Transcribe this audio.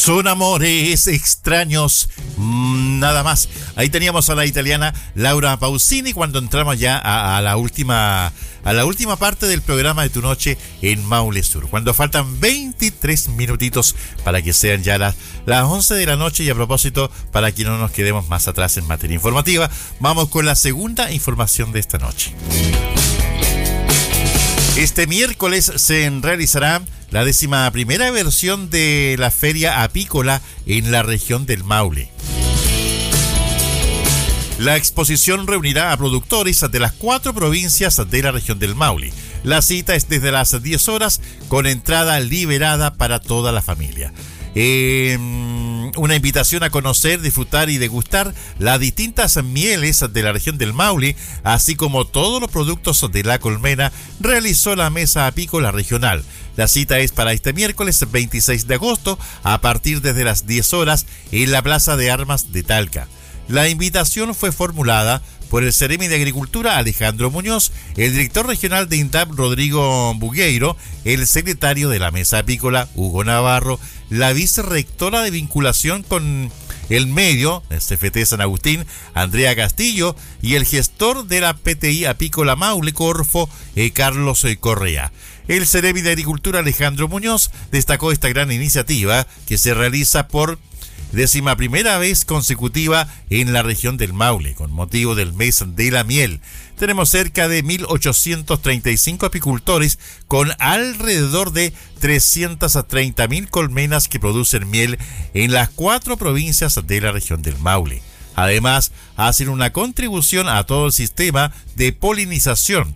Son amores extraños, nada más. Ahí teníamos a la italiana Laura Pausini cuando entramos ya a la última parte del programa de Tu Noche en Maule Sur, cuando faltan 23 minutitos para que sean ya las 11 de la noche. Y a propósito, para que no nos quedemos más atrás en materia informativa, vamos con la segunda información de esta noche. Este miércoles se realizará la 11ª versión de la Feria Apícola en la región del Maule. La exposición reunirá a productores de las 4 provincias de la región del Maule. La cita es desde las 10 horas con entrada liberada para toda la familia. Una invitación a conocer, disfrutar y degustar las distintas mieles de la región del Maule, así como todos los productos de la colmena, realizó la Mesa Apícola Regional. La cita es para este miércoles 26 de agosto a partir desde las 10 horas en la Plaza de Armas de Talca. La invitación fue formulada por el Seremi de Agricultura Alejandro Muñoz, el director regional de INDAP Rodrigo Bugueiro, el secretario de la Mesa Apícola Hugo Navarro, la vicerrectora de vinculación con el medio, el CFT San Agustín, Andrea Castillo, y el gestor de la PTI Apícola Maule Corfo, Carlos Correa. El Seremi de Agricultura Alejandro Muñoz destacó esta gran iniciativa que se realiza por 11ª vez consecutiva en la región del Maule, con motivo del mes de la miel. Tenemos cerca de 1.835 apicultores con alrededor de 330.000 colmenas que producen miel en las 4 provincias de la región del Maule. Además, hacen una contribución a todo el sistema de polinización,